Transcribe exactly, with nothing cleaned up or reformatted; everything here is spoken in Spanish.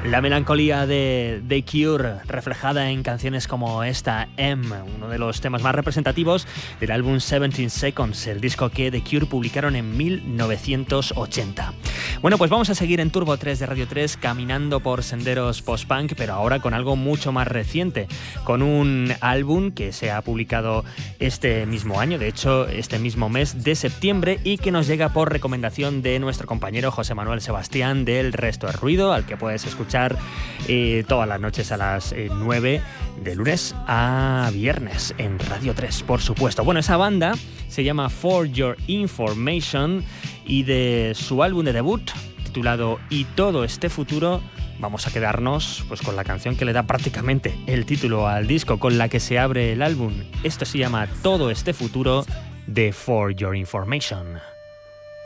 La melancolía de The Cure, reflejada en canciones como esta, M, uno de los temas más representativos del álbum seventeen seconds, el disco que The Cure publicaron en mil novecientos ochenta. Bueno, pues vamos a seguir en Turbo tres de Radio tres, caminando por senderos post-punk, pero ahora con algo mucho más reciente, con un álbum que se ha publicado este mismo año, de hecho, este mismo mes de septiembre, y que nos llega por recomendación de nuestro compañero José Manuel Sebastián del Resto del Ruido, al que puedes escuchar Eh, todas las noches a las eh, nueve, de lunes a viernes en Radio tres, por supuesto. Bueno, esa banda se llama For Your Information, y de su álbum de debut titulado Y todo este futuro vamos a quedarnos pues con la canción que le da prácticamente el título al disco, con la que se abre el álbum. Esto se llama Todo este futuro, de For Your Information.